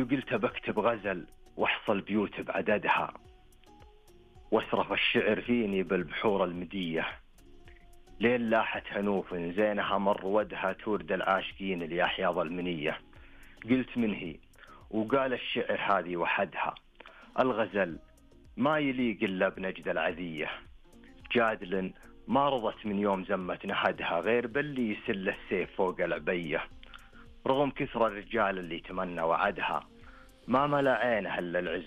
يقول قلت بكتب غزل واحصل بيوت بعددها، واسرف الشعر فيني بالبحور المدية، لين لاحت هنوف زينها مر ودها تورد العاشقين لأحياض المنية. قلت من هي وقال الشعر هذه وحدها، الغزل ما يليق إلا بنجد العذية، جادل ما رضت من يوم زمت نهدها غير باللي يسل السيف فوق العبية. رغم كثر الرجال اللي تمنى وعدها ما ملا عينها إلا العز